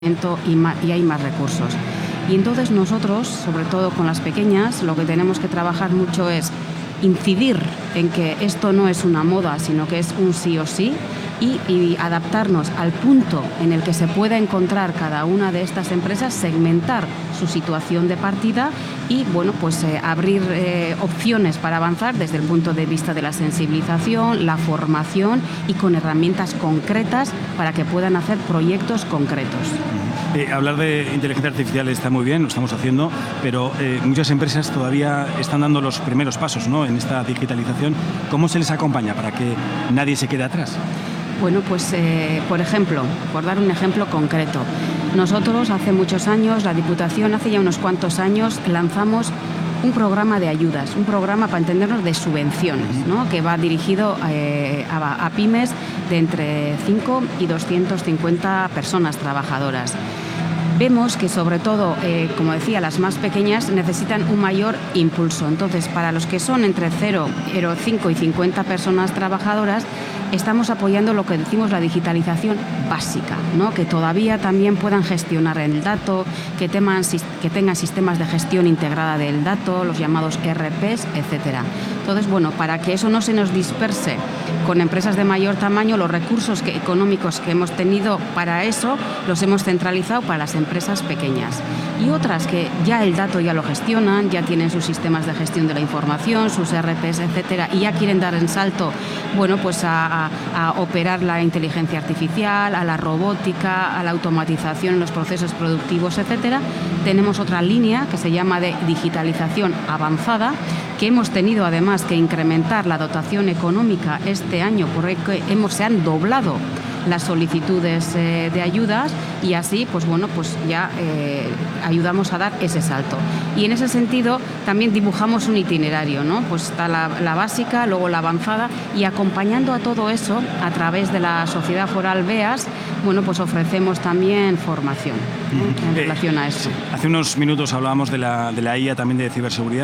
y hay más recursos. Y entonces nosotros, sobre todo con las pequeñas, lo que tenemos que trabajar mucho es incidir en que esto no es una moda, sino que es un sí o sí, y adaptarnos al punto en el que se pueda encontrar cada una de estas empresas, segmentar su situación de partida y abrir opciones para avanzar desde el punto de vista de la sensibilización, la formación y con herramientas concretas para que puedan hacer proyectos concretos. Hablar de inteligencia artificial está muy bien, lo estamos haciendo, pero muchas empresas todavía están dando los primeros pasos, ¿no?, en esta digitalización. ¿Cómo se les acompaña para que nadie se quede atrás? Bueno, por ejemplo, por dar un ejemplo concreto, nosotros hace muchos años, la Diputación hace ya unos cuantos años, lanzamos un programa de ayudas, un programa, para entendernos, de subvenciones, ¿no?, que va dirigido a pymes de entre 5 y 250 personas trabajadoras. Vemos que, sobre todo, como decía, las más pequeñas necesitan un mayor impulso. Entonces, para los que son entre 0,5 y 50 personas trabajadoras, estamos apoyando lo que decimos la digitalización básica, ¿no?, que todavía también puedan gestionar el dato, que tengan sistemas de gestión integrada del dato, los llamados ERPs, etcétera. Entonces, para que eso no se nos disperse con empresas de mayor tamaño, los recursos económicos que hemos tenido para eso los hemos centralizado para las empresas pequeñas. Y otras que ya el dato ya lo gestionan, ya tienen sus sistemas de gestión de la información, sus ERPs, etcétera, y ya quieren dar el salto, a operar la inteligencia artificial, a la robótica, a la automatización en los procesos productivos, etcétera. Tenemos otra línea que se llama de digitalización avanzada, que hemos tenido además que incrementar la dotación económica este año, porque se han doblado las solicitudes de ayudas y así ayudamos a dar ese salto. Y en ese sentido también dibujamos un itinerario, ¿no? Pues está la básica, luego la avanzada, y acompañando a todo eso a través de la Sociedad Foral BEAS, ofrecemos también formación en relación a eso. Hace unos minutos hablábamos de la IA, también de ciberseguridad.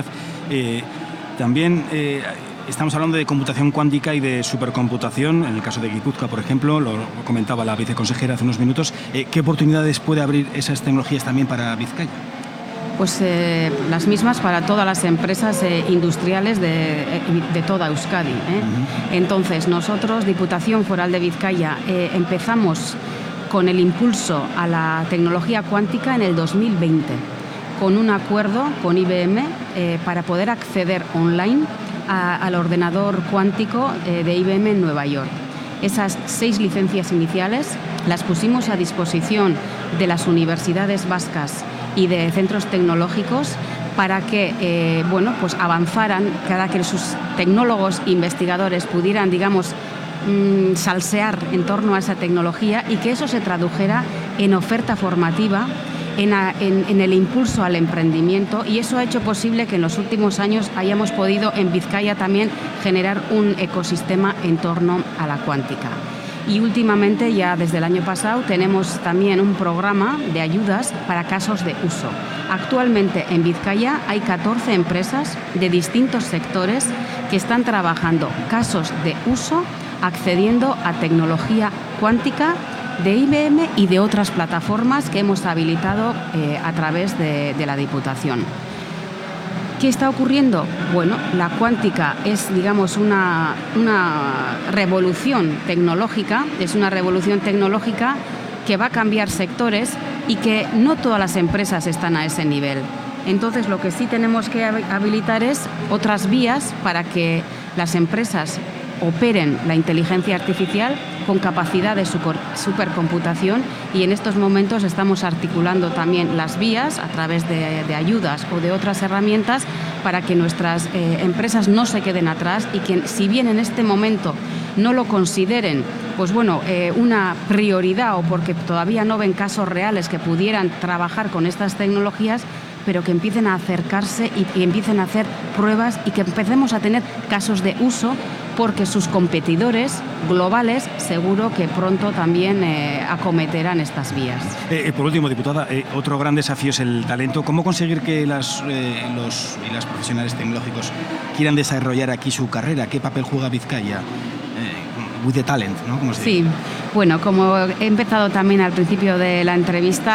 Estamos hablando de computación cuántica y de supercomputación, en el caso de Guipúzcoa, por ejemplo, lo comentaba la viceconsejera hace unos minutos. ¿Qué oportunidades puede abrir esas tecnologías también para Vizcaya? Pues las mismas para todas las empresas industriales de toda Euskadi. Entonces, nosotros, Diputación Foral de Vizcaya, empezamos con el impulso a la tecnología cuántica en el 2020, con un acuerdo con IBM para poder acceder online al ordenador cuántico de IBM en Nueva York. Esas 6 licencias iniciales las pusimos a disposición de las universidades vascas y de centros tecnológicos para que avanzaran, para que sus tecnólogos e investigadores pudieran, salsear en torno a esa tecnología y que eso se tradujera en oferta formativa, en el impulso al emprendimiento, y eso ha hecho posible que en los últimos años hayamos podido en Vizcaya también generar un ecosistema en torno a la cuántica. Y últimamente, ya desde el año pasado, tenemos también un programa de ayudas para casos de uso. Actualmente en Vizcaya hay 14 empresas de distintos sectores que están trabajando casos de uso accediendo a tecnología cuántica de IBM y de otras plataformas que hemos habilitado a través de la Diputación. ¿Qué está ocurriendo? La cuántica es, una revolución tecnológica, que va a cambiar sectores y que no todas las empresas están a ese nivel. Entonces, lo que sí tenemos que habilitar es otras vías para que las empresas operen la inteligencia artificial con capacidad de supercomputación, y en estos momentos estamos articulando también las vías a través de ayudas o de otras herramientas para que nuestras empresas no se queden atrás y que, si bien en este momento no lo consideren una prioridad o porque todavía no ven casos reales que pudieran trabajar con estas tecnologías, pero que empiecen a acercarse y empiecen a hacer pruebas y que empecemos a tener casos de uso, porque sus competidores globales seguro que pronto también acometerán estas vías. Por último, diputada, otro gran desafío es el talento. ¿Cómo conseguir que los y las profesionales tecnológicos quieran desarrollar aquí su carrera? ¿Qué papel juega Vizcaya with the talent, ¿no? Como se Sí, dice. bueno, como he empezado también al principio de la entrevista,